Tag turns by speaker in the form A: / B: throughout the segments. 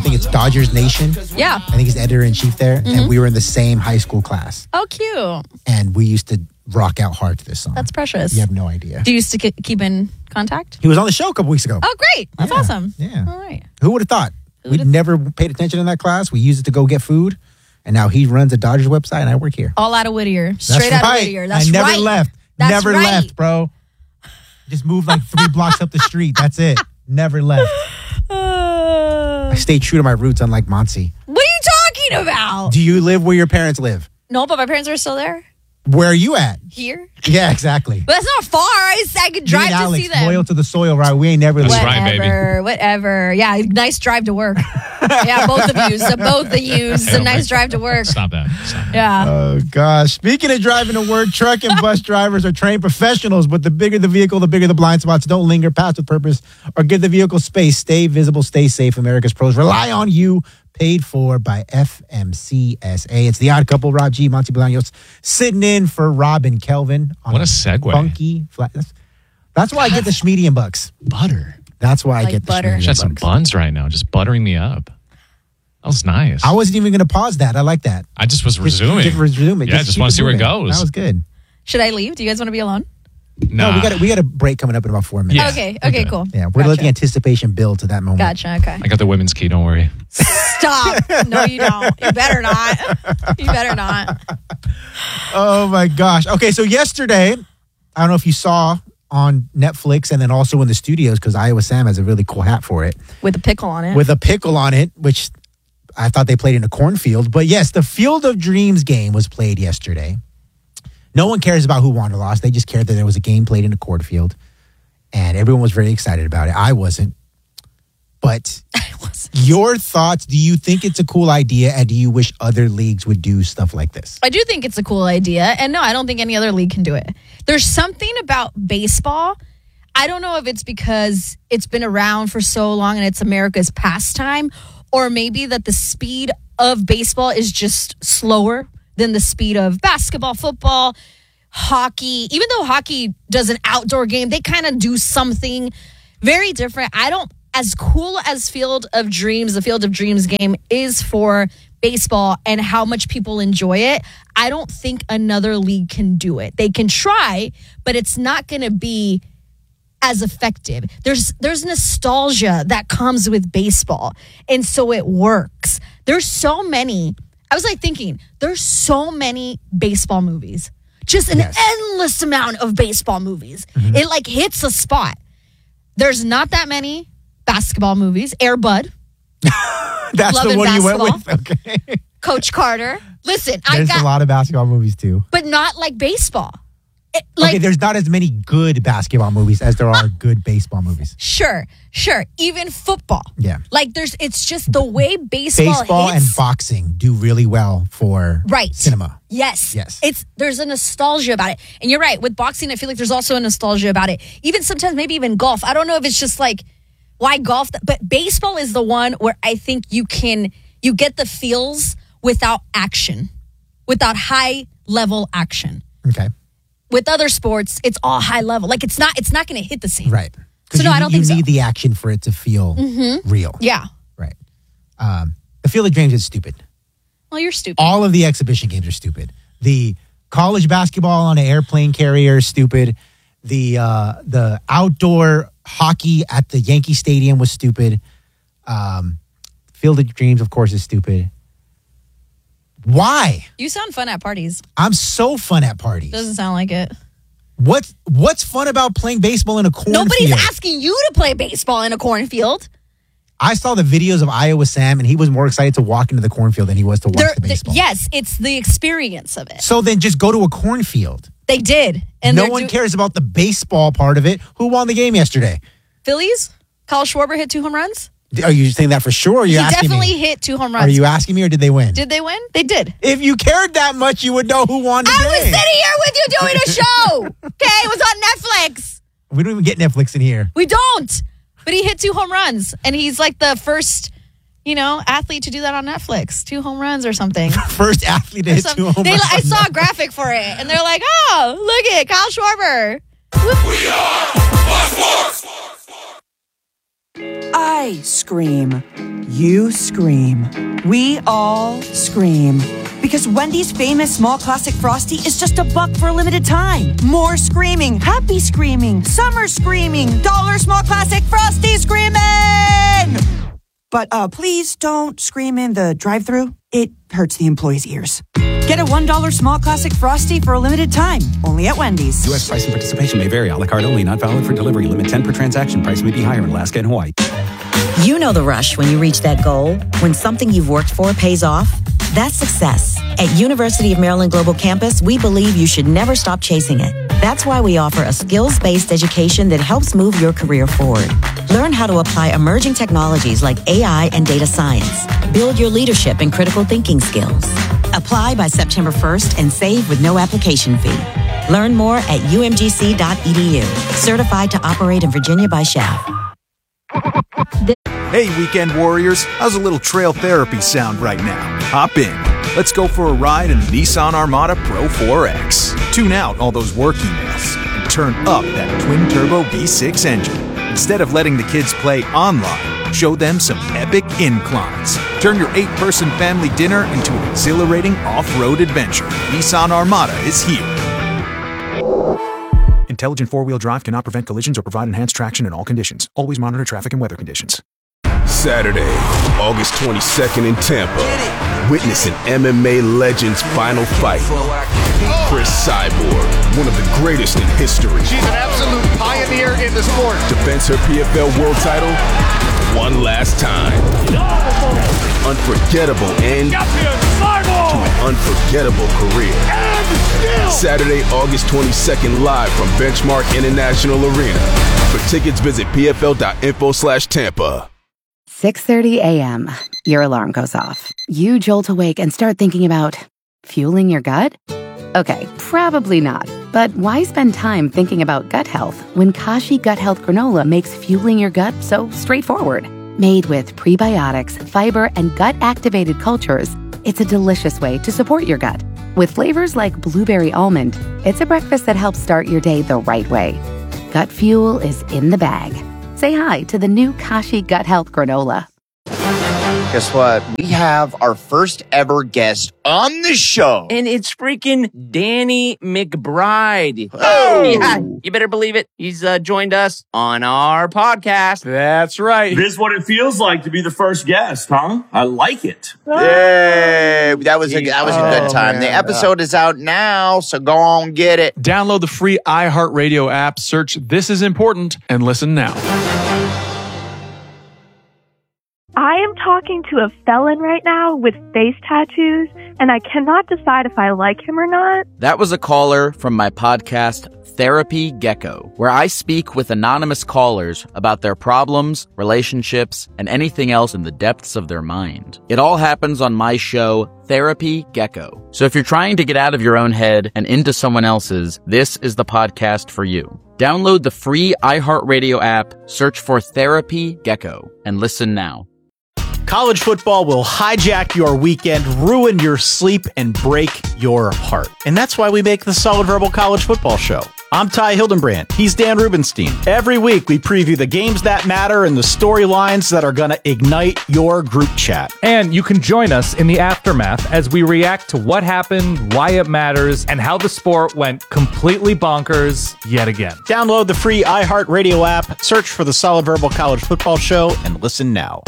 A: think it's Dodgers Nation.
B: Yeah.
A: I think he's editor-in-chief there. And we were in the same high school class.
B: Oh, cute.
A: And we used to rock out hard to this song.
B: That's precious.
A: You have no idea.
B: Do you used to keep in contact?
A: He was on the show a couple weeks ago.
B: Oh, great. That's awesome.
A: Yeah.
B: All right.
A: Who would have thought? We'd never paid attention in that class. We used it to go get food. And now he runs a Dodgers website and I work here.
B: All out of Whittier. Straight out of Whittier. That's
A: I never
B: right.
A: left.
B: That's
A: never
B: right.
A: left, bro. Just moved like 3 blocks up the street. That's it. Never left. I stayed true to my roots, unlike Monsi.
B: What are you talking about?
A: Do you live where your parents live?
B: No, but my parents are still there.
A: Where are you at?
B: Here.
A: Yeah, exactly.
B: But that's not far. I could drive
A: Me and
B: to
A: Alex,
B: see them.
A: loyal to the soil, right? We ain't never
C: That's
A: left.
C: right, baby.
B: Whatever. Yeah, nice drive to work. Yeah, both of you. So both of you. It's a nice drive to work.
C: Stop that.
B: Yeah.
A: Oh, gosh. Speaking of driving to work, truck and bus drivers are trained professionals, but the bigger the vehicle, the bigger the blind spots. Don't linger, pass with purpose, or give the vehicle space. Stay visible, stay safe. America's pros rely on you. Paid for by FMCSA. It's the Odd Couple, Rob G, Monty Bolaños, sitting in for Rob and Kelvin. On
C: What a segue.
A: Funky flat. That's why I get the Schmedian bucks.
C: Butter.
A: That's why I
B: Like
A: get the
B: butter.
A: Schmedian
C: She had some
A: bucks.
C: buns right now, just buttering me up. That was nice.
A: I wasn't even going to pause that. I like that.
C: I just was resuming.
A: Just resume it.
C: Yeah, just
A: keep
C: want to see where it
A: moving.
C: goes.
A: That was good.
B: Should I leave? Do you guys want to be alone?
C: Nah.
A: No, we got a break coming up in about 4 minutes.
C: Yeah.
B: Okay, cool.
A: Yeah, we're letting anticipation build to that moment.
B: Gotcha, okay.
C: I got the women's key, don't worry.
B: Stop. No, you don't. You better not. You better not.
A: Oh my gosh. Okay, so yesterday, I don't know if you saw on Netflix and then also in the studios, because Iowa Sam has a really cool hat for it,
B: With a pickle on it.
A: with a pickle on it, which I thought they played in a cornfield. But yes, the Field of Dreams game was played yesterday. No one cares about who won or lost. They just cared that there was a game played in a cornfield. And everyone was very excited about it. I wasn't. But your thoughts, do you think it's a cool idea? And do you wish other leagues would do stuff like this?
B: I do think it's a cool idea. And no, I don't think any other league can do it. There's something about baseball. I don't know if it's because it's been around for so long and it's America's pastime, or maybe that the speed of baseball is just slower than the speed of basketball, football, hockey. Even though hockey does an outdoor game, they kind of do something very different. As cool as the Field of Dreams game is for baseball and how much people enjoy it, I don't think another league can do it. They can try, but it's not going to be as effective. There's nostalgia that comes with baseball, and so it works. There's so many. I was like thinking, there's so many baseball movies. Just an endless amount of baseball movies.
A: Mm-hmm.
B: It like hits a spot. There's not that many basketball movies. Air Bud,
A: That's
B: Love
A: the
B: and
A: one you went
B: Basketball.
A: with? Okay.
B: Coach Carter. Listen,
A: There's a lot of basketball movies too.
B: but not like baseball.
A: Okay, there's not as many good basketball movies as there are good baseball movies.
B: Sure. Even football.
A: Yeah.
B: Like it's just the way baseball
A: And
B: hits.
A: boxing do really well for cinema.
B: Yes.
A: Yes.
B: There's a nostalgia about it. And you're right. With boxing, I feel like there's also a nostalgia about it. Even sometimes, maybe even golf. I don't know if it's just like, why golf? But baseball is the one where I think you get the feels without action, without high level action.
A: Okay.
B: With other sports, it's all high level. Like it's not going to hit the same.
A: Right.
B: So no, I don't think so.
A: You need the action for it to feel real.
B: Yeah.
A: Right. The Field of Dreams is stupid.
B: Well, you're stupid.
A: All of the exhibition games are stupid. The college basketball on an airplane carrier is stupid. The outdoor hockey at the Yankee Stadium was stupid. Field of Dreams, of course, is stupid. Why?
B: You sound fun at parties.
A: I'm so fun at parties.
B: Doesn't sound like it.
A: What's fun about playing baseball in a cornfield?
B: Nobody's asking you to play baseball in a cornfield.
A: I saw the videos of Iowa Sam, and he was more excited to walk into the cornfield than he was to watch the baseball.
B: Yes, it's the experience of it.
A: So then just go to a cornfield.
B: They did. And
A: no one cares about the baseball part of it. Who won the game yesterday?
B: Phillies? Kyle Schwarber hit 2 home runs?
A: Are you saying that for sure? Or are you
B: He
A: asking
B: definitely
A: me?
B: hit 2 home runs.
A: Are you asking me, or did they win?
B: Did they win? They did.
A: If you cared that much, you would know who won the
B: I was
A: game.
B: sitting here with you doing a show. Okay, it was on Netflix.
A: We don't even get Netflix in here.
B: We don't. But he hit 2 home runs. And he's like the first, athlete to do that on Netflix. 2 home runs or something.
A: First athlete to hit 2 home runs.
B: I saw a graphic for it. And they're like, oh, look at Kyle Schwarber.
D: We are Fox Sports. I scream. You scream. We all scream. Because Wendy's famous small classic Frosty is just $1 for a limited time. More screaming, happy screaming, summer screaming, dollar small classic Frosty screaming! But please don't scream in the drive-thru. It hurts the employees' ears. Get a $1 small classic Frosty for a limited time, only at Wendy's.
E: U.S. price and participation may vary. A la carte only, not valid for delivery. Limit 10 per transaction. Price may be higher in Alaska and Hawaii.
F: You know the rush when you reach that goal, when something you've worked for pays off. That's success. At University of Maryland Global Campus, we believe you should never stop chasing it. That's why we offer a skills-based education that helps move your career forward. Learn how to apply emerging technologies like AI and data science. Build your leadership and critical thinking skills. Apply by September 1st and save with no application fee. Learn more at umgc.edu. Certified to operate in Virginia by SHAF.
G: Hey, weekend warriors, how's a little trail therapy sound right now? Hop in. Let's go for a ride in the Nissan Armada Pro 4X. Tune out all those work emails and turn up that twin-turbo V6 engine. Instead of letting the kids play online, show them some epic inclines. Turn your 8-person family dinner into an exhilarating off-road adventure. Nissan Armada is here. Intelligent four-wheel drive cannot prevent collisions or provide enhanced traction in all conditions. Always monitor traffic and weather conditions.
H: Saturday, August 22nd in Tampa. Witness an MMA legend's final fight. Chris Cyborg, one of the greatest in history.
I: She's an absolute pioneer in the sport.
H: Defends her PFL world title one last time. Unforgettable end to an unforgettable career. Saturday, August 22nd, live from Benchmark International Arena. For tickets, visit pfl.info/Tampa.
J: 6:30 a.m. Your alarm goes off. You jolt awake and start thinking about fueling your gut? Okay, probably not. But why spend time thinking about gut health when Kashi Gut Health Granola makes fueling your gut so straightforward? Made with prebiotics, fiber, and gut-activated cultures, it's a delicious way to support your gut. With flavors like blueberry almond, it's a breakfast that helps start your day the right way. Gut fuel is in the bag. Say hi to the new Kashi Gut Health Granola.
K: Guess what? We have our first ever guest on the show.
L: And it's freaking Danny McBride.
K: Oh!
L: Yeah, you better believe it. He's joined us on our podcast.
M: That's right.
N: This is what it feels like to be the first guest, huh? I like it.
K: Yay! That was a good time. Man. The episode is out now, so go on, get it.
M: Download the free iHeartRadio app, search This Is Important, and listen now.
O: I am talking to a felon right now with face tattoos, and I cannot decide if I like him or not.
P: That was a caller from my podcast, Therapy Gecko, where I speak with anonymous callers about their problems, relationships, and anything else in the depths of their mind. It all happens on my show, Therapy Gecko. So if you're trying to get out of your own head and into someone else's, this is the podcast for you. Download the free iHeartRadio app, search for Therapy Gecko, and listen now.
Q: College football will hijack your weekend, ruin your sleep, and break your heart. And that's why we make the Solid Verbal College Football Show. I'm Ty Hildenbrand. He's Dan Rubenstein. Every week, we preview the games that matter and the storylines that are going to ignite your group chat.
R: And you can join us in the aftermath as we react to what happened, why it matters, and how the sport went completely bonkers yet again.
Q: Download the free iHeartRadio app, search for the Solid Verbal College Football Show, and listen now.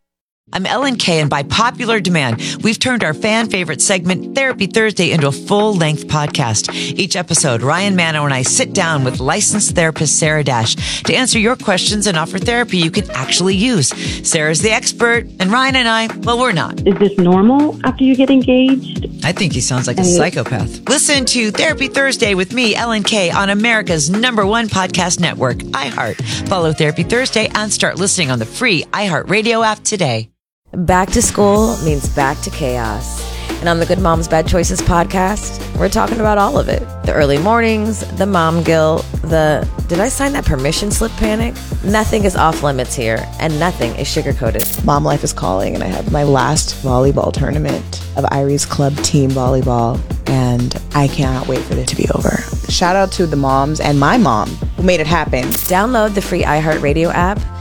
S: I'm Ellen Kay, and by popular demand, we've turned our fan favorite segment, Therapy Thursday, into a full-length podcast. Each episode, Ryan Manno and I sit down with licensed therapist Sarah Dash to answer your questions and offer therapy you can actually use. Sarah's the expert, and Ryan and I, well, we're not.
T: Is this normal after you get engaged?
S: I think he sounds like a psychopath. Listen to Therapy Thursday with me, Ellen Kay, on America's #1 podcast network, iHeart. Follow Therapy Thursday and start listening on the free iHeartRadio app today.
U: Back to school means back to chaos. And on the Good Moms Bad Choices podcast, we're talking about all of it. The early mornings, the mom guilt, the did I sign that permission slip panic? Nothing is off limits here, and nothing is sugar-coated.
V: Mom life is calling, and I have my last volleyball tournament of Irie's club team volleyball, and I cannot wait for it to be over. Shout out to the moms and my mom who made it happen.
U: Download the free iHeartRadio app,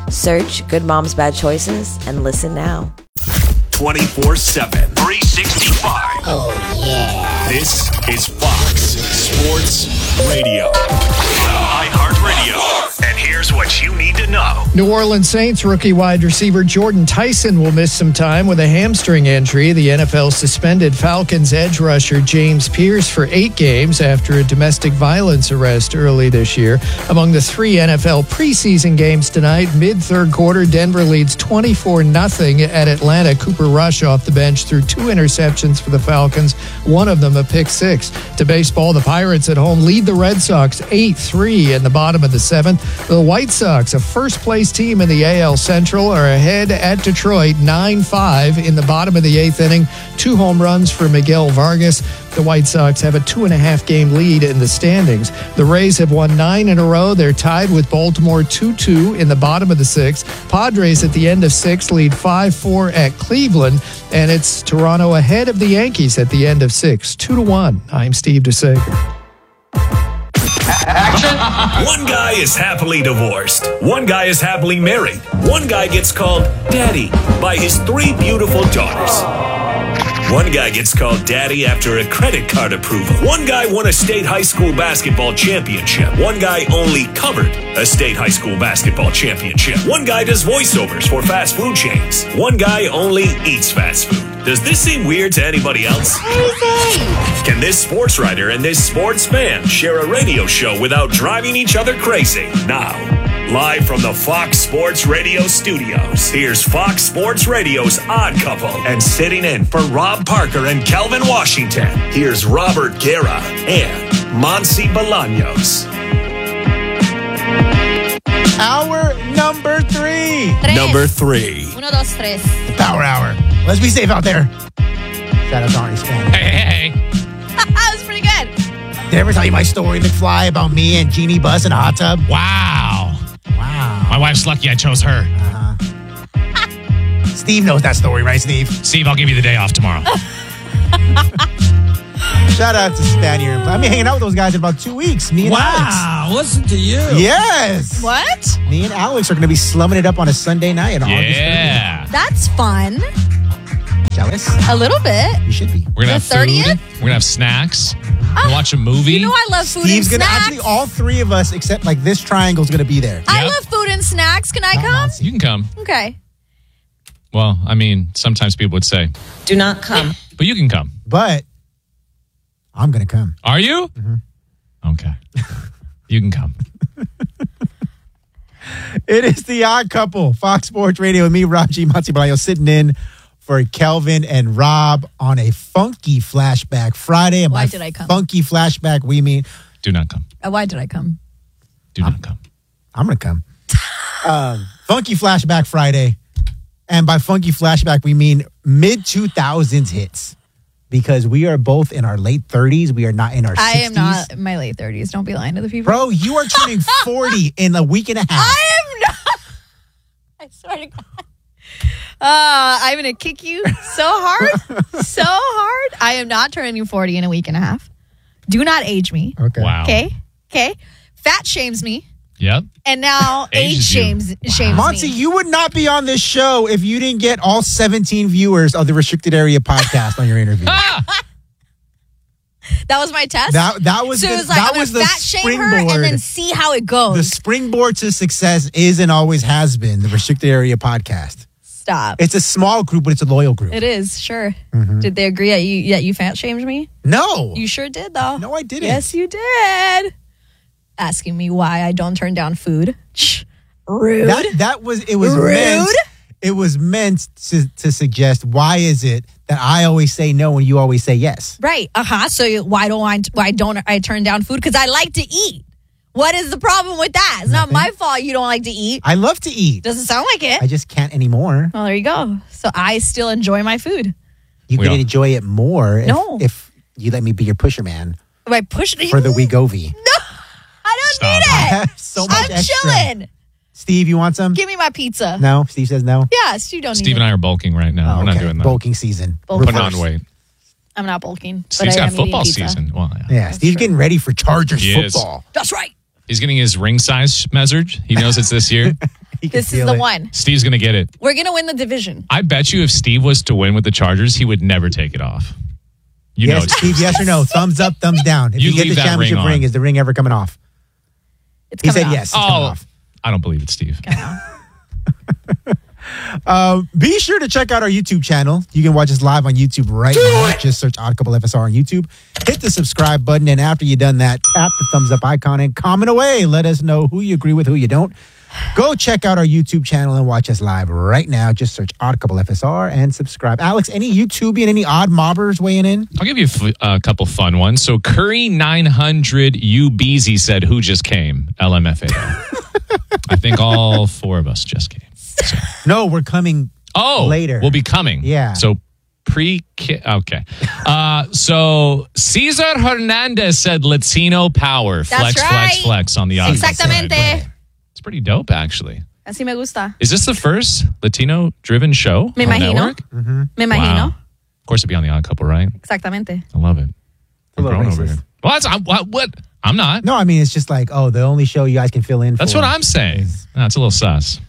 U: Search Good Moms Bad Choices and listen now.
A: 24/7, 365. Oh, yeah. This is Fox Sports Radio. iHeartRadio. And here's what you need to know.
C: New Orleans Saints rookie wide receiver Jordan Tyson will miss some time with a hamstring injury. The NFL suspended Falcons edge rusher James Pierce for 8 games after a domestic violence arrest early this year. Among the 3 NFL preseason games tonight, mid-third quarter, Denver leads 24-0 at Atlanta. Cooper Rush off the bench threw 2 interceptions for the Falcons, one of them a pick 6. To baseball, the Pirates at home lead the Red Sox 8-3 in the bottom of the 7th. The White Sox, a first-place team in the AL Central, are ahead at Detroit 9-5 in the bottom of the 8th inning. 2 home runs for Miguel Vargas. The White Sox have a 2.5-game lead in the standings. The Rays have won 9 in a row. They're tied with Baltimore 2-2 in the bottom of the 6th. Padres at the end of 6 lead 5-4 at Cleveland. And it's Toronto ahead of the Yankees at the end of 6, 2-1. I'm Steve DeSager.
A: Action! One guy is happily divorced. One guy is happily married. One guy gets called Daddy by his 3 beautiful daughters. One guy gets called Daddy after a credit card approval. One guy won a state high school basketball championship. One guy only covered a state high school basketball championship. One guy does voiceovers for fast food chains. One guy only eats fast food. Does this seem weird to anybody else? Can this sports writer and this sports fan share a radio show without driving each other crazy? Now, live from the Fox Sports Radio studios, here's Fox Sports Radio's Odd Couple. And sitting in for Rob Parker and Calvin Washington, here's Robert Guerra and Monsi Bolaños.
Q: Hour number 3.
A: Number 3.
B: 1, 2, 3.
Q: The Power Hour. Let's be safe out there. Shout out to Arnie Span.
B: Hey. That was pretty good.
Q: Did I ever tell you my story, McFly, about me and Jeannie Buss in a hot tub?
W: Wow. My wife's lucky I chose her.
Q: Steve knows that story, right, Steve?
W: Steve, I'll give you the day off tomorrow.
Q: Shout out to Spanier. I'll be hanging out with those guys in about 2 weeks. Me and Alex.
W: Listen to you.
Q: Yes.
B: What?
Q: Me and Alex are going to be slumming it up on a Sunday night in August 30th.
B: That's fun.
Q: Jealous?
B: A little bit.
Q: You should be.
W: We're going to have food. We're going to have snacks. We'll watch a movie.
B: You know I love food
Q: Steve's
B: and
Q: gonna
B: snacks.
Q: actually, all 3 of us, except like this triangle, is going to be there.
B: I love food and snacks. Can I come?
W: You can come.
B: Okay.
W: Well, I mean, sometimes people would say,
U: do not come.
W: But you can come.
Q: But I'm going to come.
W: Are you? Mm-hmm. Okay. You can come.
Q: It is the Odd Couple, Fox Sports Radio, with me, Rob G. Monsi Bolaños, sitting in for Kelvin and Rob on a funky flashback Friday. And
B: Why
Q: by
B: did I come?
Q: Funky flashback, we mean
W: do not come.
B: Why did I come?
W: Do not come.
Q: I'm going to come. Funky flashback Friday. And by funky flashback, we mean mid-2000s hits. Because we are both in our late 30s. We are not in our 60s.
B: I am not in my late 30s. Don't be lying to the people.
Q: Bro, you are turning 40 in a week and a half.
B: I am not. I swear to God. I'm going to kick you so hard. So hard. I am not turning 40 in a week and a half. Do not age me.
Q: Okay.
W: Wow.
B: Okay. Fat shames me.
W: Yep.
B: And now age shames
Q: Monty,
B: me.
Q: you would not be on this show if you didn't get all 17 viewers of the Restricted Area podcast on your interview.
B: That was my test?
Q: That was
B: so
Q: the,
B: it was like,
Q: that
B: I'm
Q: was
B: gonna
Q: the
B: fat shame her
Q: springboard.
B: and then see how it goes.
Q: The springboard to success is and always has been the Restricted Area podcast.
B: Stop.
Q: It's a small group, but it's a loyal group.
B: It is, sure.
Q: Mhm.
B: Did they agree that you fat shamed me?
Q: No.
B: You sure did, though.
Q: No, I didn't.
B: Yes, you did. Asking me why I don't turn down food. Rude.
Q: It was
B: rude.
Q: meant to suggest, why is it that I always say no when you always say yes?
B: Right. So why don't I turn down food? Because I like to eat. What is the problem with that? It's not my fault you don't like to eat.
Q: I love to eat.
B: Doesn't sound like it.
Q: I just can't anymore.
B: Well, there you go. So I still enjoy my food.
Q: You can enjoy it more if you let me be your pusher man
B: By pushing
Q: for the Wegovy.
B: No, I don't need it.
Q: So much
B: I'm
Q: extra.
B: chilling.
Q: Steve, you want some?
B: Give me my pizza.
Q: No? Steve says no?
B: Yes, you don't
W: Steve
B: need
W: and
B: it.
W: I are bulking right now. We're not doing that.
Q: Bulking season.
W: Putting on weight.
B: I'm not bulking.
W: Steve's
B: but I
W: got
B: am
W: football
B: eating pizza.
W: season. Well,
Q: Yeah, Steve's getting ready for Chargers
W: He is.
Q: football.
B: That's right.
W: He's getting his ring size measured. He knows it's this year.
B: This is the one.
W: Steve's going to get it.
B: We're going to win the division.
W: I bet you if Steve was to win with the Chargers, he would never take it off. You know
D: Yes,
W: it's
D: Steve, yes or no? Thumbs up, thumbs down. If
W: You
D: you get
W: leave
D: the
W: that
D: championship
W: ring on.
D: ring, is the ring ever coming off? He said yes. It's coming off.
W: I don't believe it, Steve.
D: Be sure to check out our YouTube channel. You can watch us live on YouTube right now. Just search Odd Couple FSR on YouTube. Hit the subscribe button, and after you've done that, tap the thumbs up icon and comment away. Let us know who you agree with, who you don't. Go check out our YouTube channel and watch us live right now. Just search Odd Couple FSR and subscribe. Alex, any YouTubian, any odd mobbers weighing in?
W: I'll give you a couple fun ones. So Curry 900 UBZ said, "Who just came?" LMFAO. I think all four of us just came. So.
D: No, we're coming later.
W: We'll be coming.
D: Yeah.
W: So okay. So Cesar Hernandez said Latino power.
B: That's right.
W: Flex on the audience.
B: Exactamente.
W: It's pretty dope, actually.
B: Así me gusta.
W: Is this the first Latino-driven show
B: Me
W: on the
B: imagino.
W: network?
D: Mm-hmm.
B: Me imagino.
W: Wow. Of course, it'd be on the Odd Couple, right?
B: Exactamente.
W: I love it.
D: A little
W: I'm grown over
D: racist.
W: here. Well, what? I'm not.
D: No, I mean, it's just like, the only show you guys can fill in
W: That's
D: for.
W: what I'm saying. That's a little sus.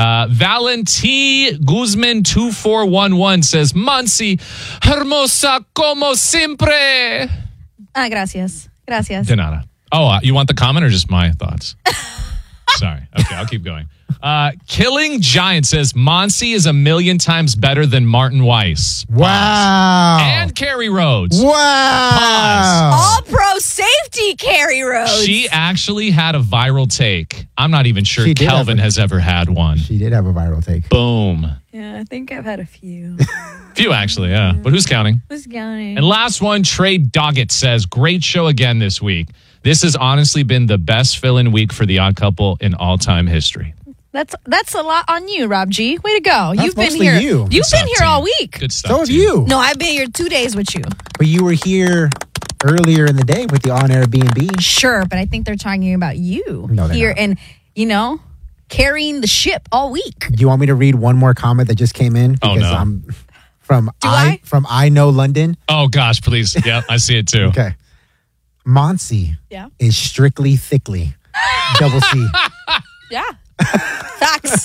W: Valenti Guzman 2411 says, Mansi, hermosa como siempre.
B: Gracias. Gracias.
W: De nada. Oh, you want the comment or just my thoughts? Sorry. Okay, I'll keep going. Killing Giant says, Monsi is 1,000,000 times better than Martin Weiss.
D: Wow.
W: And Carrie Rhodes.
D: Wow.
B: All pro safety, Carrie Rhodes.
W: She actually had a viral take. I'm not even sure
D: She did
W: Kelvin has ever had one.
D: She did have a viral take.
W: Boom.
B: Yeah, I think I've had a few.
W: Few, actually, yeah. But who's counting?
B: Who's counting?
W: And last one, Trey Doggett says, great show again this week. This has honestly been the best fill-in week for The Odd Couple in all-time history.
B: That's a lot on you, Rob G. Way to go.
D: That's
B: You've been
D: mostly
B: here.
D: you.
B: You've been here all week.
W: Good stuff.
D: So have you.
B: No, I've been here 2 days with you.
D: But you were here earlier in the day with the on-air B&B.
B: Sure, but I think they're talking about you
D: No, they're
B: here
D: not.
B: and, carrying the ship all week.
D: Do you want me to read one more comment that just came in?
W: Oh, no.
D: From I Know London.
W: Oh, gosh, please. Yeah, I see it too.
D: Okay. Monsi
B: Yeah.
D: is strictly thickly. Double C.
B: Yeah. Facts.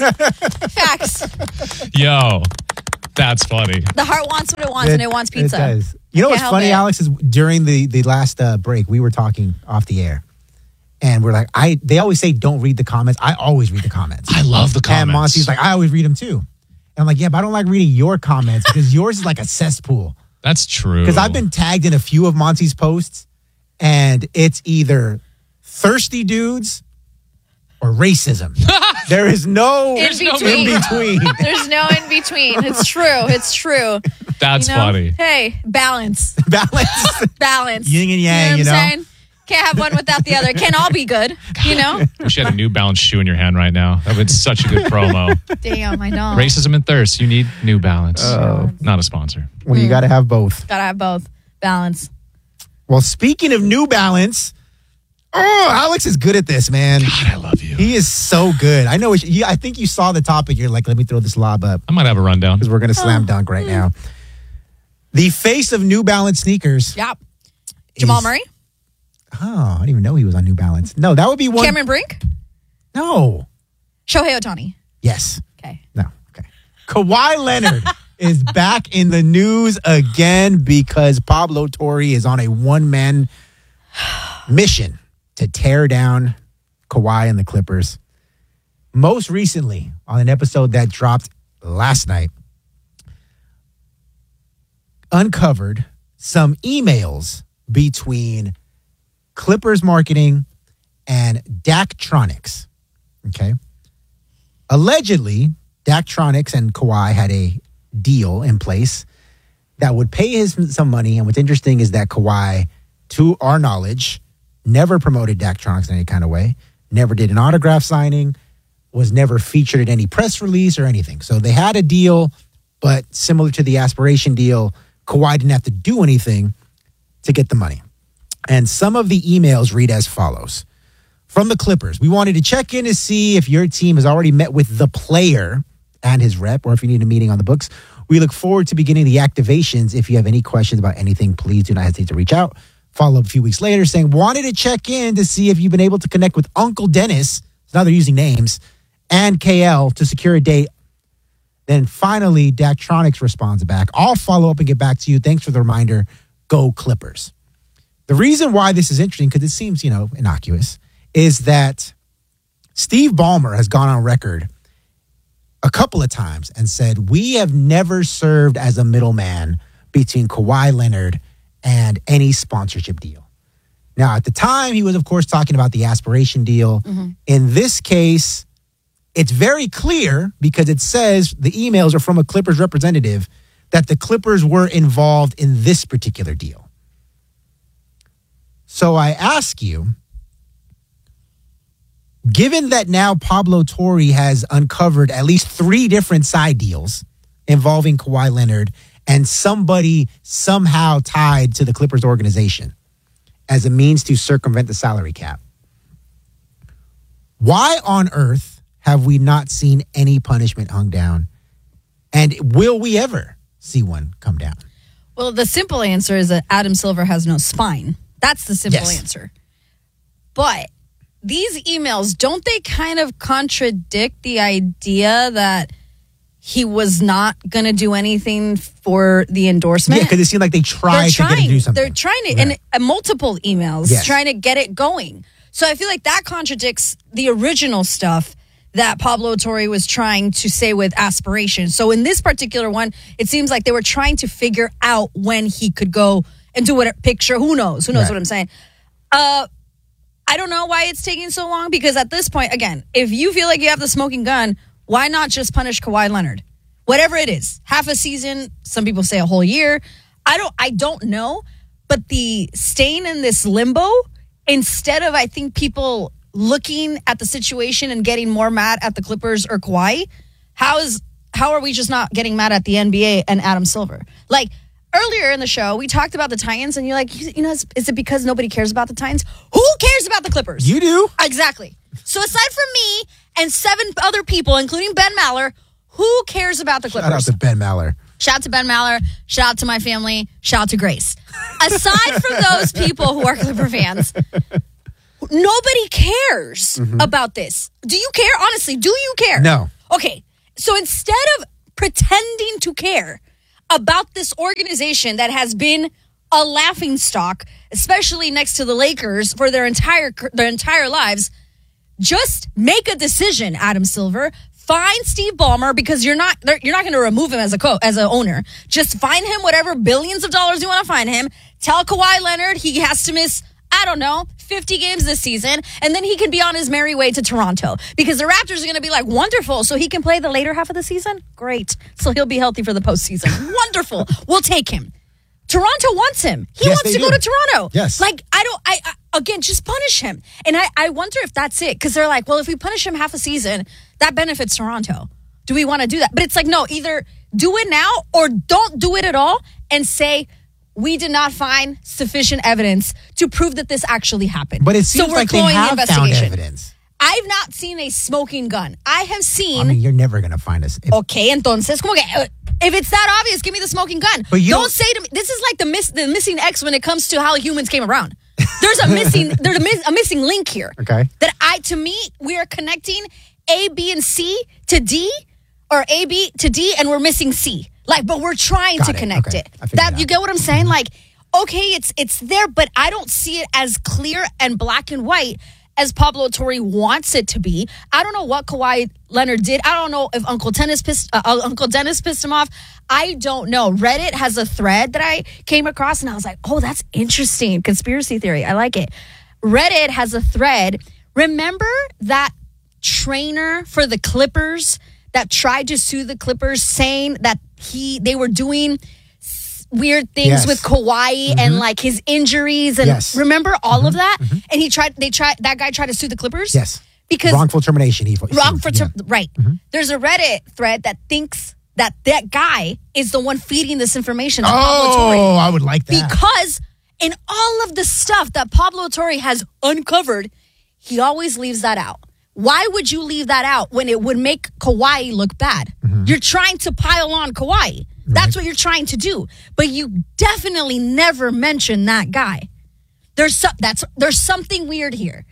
B: Facts.
W: Yo, that's funny.
B: The heart wants what it wants, and it wants pizza.
D: It does. You know
B: Can't
D: what's
B: help
D: funny,
B: it.
D: Alex, is during the last break, we were talking off the air. And we're like, they always say don't read the comments. I always read the comments.
W: I love the
D: And
W: comments.
D: Monsi's like, I always read them too. And I'm like, yeah, but I don't like reading your comments because yours is like a cesspool.
W: That's true.
D: Because I've been tagged in a few of Monty's posts, and it's either thirsty dudes or racism. There is no
B: In between.
D: between.
B: There's no in between. It's true. It's true.
W: That's funny.
B: Hey, balance. Balance.
D: Yin and yang,
B: You know what I'm
D: you know?
B: saying? Can't have one without the other. Can't all be good, you know?
W: Wish you had a New Balance shoe in your hand right now. That would be such a good promo.
B: Damn, I know.
W: Racism and thirst. You need New Balance. Not a sponsor.
D: Well, you got to have both.
B: Gotta have both. Balance.
D: Well, speaking of New Balance, Alex is good at this, man.
W: God, I love you.
D: He is so good. I know. I think you saw the topic. You're like, let me throw this lob up.
W: I might have a rundown.
D: Because we're going to slam dunk right now. The face of New Balance sneakers.
B: Yep. Jamal Murray?
D: Oh, I didn't even know he was on New Balance. No, that would be one.
B: Cameron Brink?
D: No.
B: Shohei Ohtani?
D: Yes.
B: Okay.
D: No. Okay. Kawhi Leonard is back in the news again because Pablo Torre is on a one-man mission to tear down Kawhi and the Clippers. Most recently, on an episode that dropped last night, uncovered some emails between Clippers marketing and Daktronics. Okay. Allegedly, Daktronics and Kawhi had a deal in place that would pay some money. And what's interesting is that Kawhi, to our knowledge, never promoted Daktronics in any kind of way, never did an autograph signing, was never featured in any press release or anything. So they had a deal, but similar to the Aspiration deal, Kawhi didn't have to do anything to get the money. And some of the emails read as follows. From the Clippers, we wanted to check in to see if your team has already met with the player and his rep, or if you need a meeting on the books. We look forward to beginning the activations. If you have any questions about anything, please do not hesitate to reach out. Follow up a few weeks later saying, wanted to check in to see if you've been able to connect with Uncle Dennis. Now they're using names. and KL to secure a date. Then finally, Daktronics responds back. I'll follow up and get back to you. Thanks for the reminder. Go Clippers. The reason why this is interesting, because it seems, innocuous, is that Steve Ballmer has gone on record a couple of times and said, we have never served as a middleman between Kawhi Leonard and any sponsorship deal. Now, at the time, he was, of course, talking about the aspiration deal. Mm-hmm. In this case, it's very clear, because it says the emails are from a Clippers representative, that the Clippers were involved in this particular deal. So I ask you, given that now Pablo Torre has uncovered at least 3 different side deals involving Kawhi Leonard and somebody somehow tied to the Clippers organization as a means to circumvent the salary cap, why on earth have we not seen any punishment hung down? And will we ever see one come down?
B: Well, the simple answer is that Adam Silver has no spine. That's the simple answer. But these emails, don't they kind of contradict the idea that he was not going to do anything for the endorsement?
D: Yeah, because it seemed like they tried to get him to do something.
B: They're trying to, and multiple emails, trying to get it going. So I feel like that contradicts the original stuff that Pablo Torre was trying to say with aspiration. So in this particular one, it seems like they were trying to figure out when he could go and do what picture. Who knows? Who knows what I'm saying? I don't know why it's taking so long, because at this point, again, if you feel like you have the smoking gun, why not just punish Kawhi Leonard? Whatever it is, half a season, some people say a whole year. I don't know, but the staying in this limbo, instead of, I think, people looking at the situation and getting more mad at the Clippers or Kawhi, how are we just not getting mad at the NBA and Adam Silver? Like, earlier in the show, we talked about the Titans, and you're like, is it because nobody cares about the Titans? Who cares about the Clippers?
D: You do.
B: Exactly. So aside from me and 7 other people, including Ben Maller, who cares about the Clippers?
D: Shout out to Ben Maller.
B: Shout out to Ben Maller. Shout out to my family. Shout out to Grace. Aside from those people who are Clipper fans, nobody cares about this. Do you care? Honestly, do you care?
D: No.
B: Okay. So instead of pretending to care about this organization that has been a laughingstock, especially next to the Lakers for their entire lives, just make a decision, Adam Silver. Find Steve Ballmer, because you're not going to remove him as an owner. Just find him whatever billions of dollars you want to find him. Tell Kawhi Leonard he has to miss, 50 games this season, and then he can be on his merry way to Toronto, because the Raptors are going to be like, wonderful, so he can play the later half of the season? Great. So he'll be healthy for the postseason. Wonderful. We'll take him. Toronto wants him. He wants to go to Toronto.
D: Yes.
B: Like, again, just punish him. And I wonder if that's it, because they're like, well, if we punish him half a season, that benefits Toronto. Do we want to do that? But it's like, no, either do it now or don't do it at all and say, we did not find sufficient evidence to prove that this actually happened.
D: But it seems like they have found evidence.
B: I've not seen a smoking gun. I have seen...
D: I mean, you're never going to find us.
B: Okay, entonces, como que, if it's that obvious, give me the smoking gun.
D: But
B: don't say to me... This is like the missing X when it comes to how humans came around. There's a missing link here.
D: Okay.
B: That to me, we are connecting A, B, and C to D, or A, B to D, and we're missing C. But we're trying to connect it. That you get what I'm saying? Like, okay, it's there, but I don't see it as clear and black and white as Pablo Torre wants it to be. I don't know what Kawhi Leonard did. I don't know if Uncle Dennis pissed him off. I don't know. Reddit has a thread that I came across, and I was like, oh, that's interesting. Conspiracy theory. I like it. Reddit has a thread. Remember that trainer for the Clippers that tried to sue the Clippers, saying that they were doing weird things with Kawhi and like his injuries, and remember all of that? And that guy tried to sue the Clippers?
D: Yes.
B: Because
D: wrongful termination.
B: Right. There's a Reddit thread that thinks that guy is the one feeding this information to Pablo Torre.
D: Oh, I would like that.
B: Because in all of the stuff that Pablo Torre has uncovered, he always leaves that out. Why would you leave that out when it would make Kawhi look bad? You're trying to pile on Kawhi. That's what you're trying to do. But you definitely never mention that guy. There's something weird here.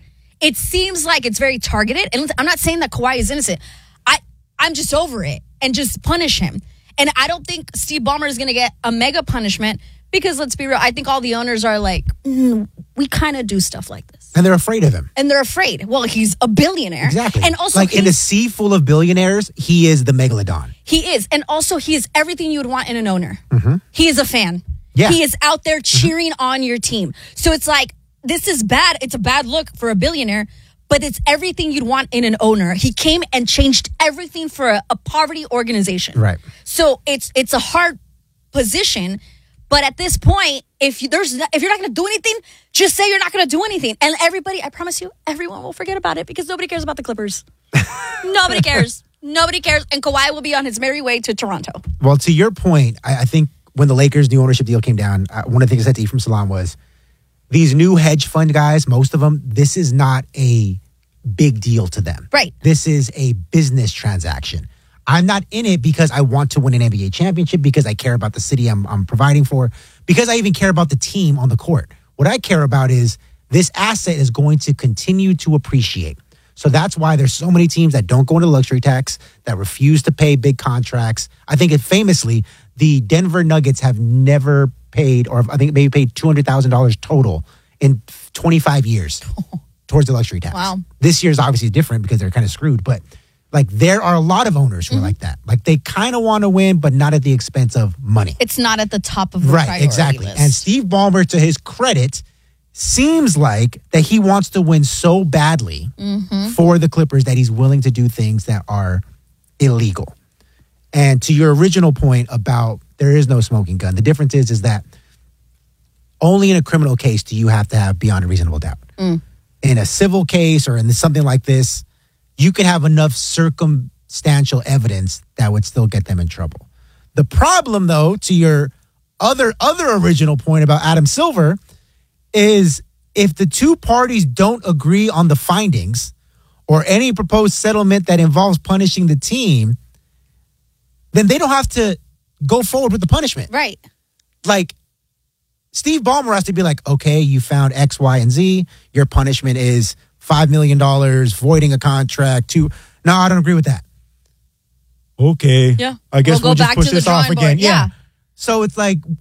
B: it seems like it's very targeted. And I'm not saying that Kawhi is innocent. I'm just over it and just punish him. And I don't think Steve Ballmer is going to get a mega punishment because, let's be real, I think all the owners are like, we kind of do stuff like this.
D: And they're afraid of him.
B: And they're afraid. Well, he's a billionaire.
D: Exactly.
B: And also,
D: like in a sea full of billionaires, he is the megalodon.
B: He is. And also, he is everything you would want in an owner.
D: Mm-hmm.
B: He is a fan.
D: Yeah.
B: He is out there cheering on your team. So it's like, this is bad. It's a bad look for a billionaire, but it's everything you'd want in an owner. He came and changed everything for a poverty organization.
D: Right.
B: So it's a hard position. But at this point, if you're not going to do anything, just say you're not going to do anything. And everybody, I promise you, everyone will forget about it because nobody cares about the Clippers. Nobody cares. Nobody cares. And Kawhi will be on his merry way to Toronto.
D: Well, to your point, I think when the Lakers' new ownership deal came down, one of the things I said to Ephraim Salaam was, these new hedge fund guys, most of them, this is not a big deal to them.
B: Right.
D: This is a business transaction. I'm not in it because I want to win an NBA championship, because I care about the city I'm providing for, because I even care about the team on the court. What I care about is this asset is going to continue to appreciate. So that's why there's so many teams that don't go into luxury tax, that refuse to pay big contracts. I think famously, the Denver Nuggets have never paid, or I think maybe paid $200,000 total in 25 years towards the luxury tax.
B: Wow.
D: This year's obviously different because they're kind of screwed, but like there are a lot of owners who are like that. Like they kind of want to win, but not at the expense of money.
B: It's not at the top of the
D: right,
B: priority
D: exactly.
B: list.
D: And Steve Ballmer, to his credit, seems like that he wants to win so badly for the Clippers that he's willing to do things that are illegal. And to your original point about there is no smoking gun, the difference is that only in a criminal case do you have to have beyond a reasonable doubt. In a civil case or in something like this, you can have enough circumstantial evidence that would still get them in trouble. The problem, though, to your other original point about Adam Silver is if the two parties don't agree on the findings or any proposed settlement that involves punishing the team, then they don't have to go forward with the punishment.
B: Right.
D: Like, Steve Ballmer has to be like, okay, you found X, Y, and Z. Your punishment is $5 million, voiding a contract. No, I don't agree with that. Okay.
B: Yeah.
D: I guess we'll just push this off again.
B: Yeah.
D: So it's like,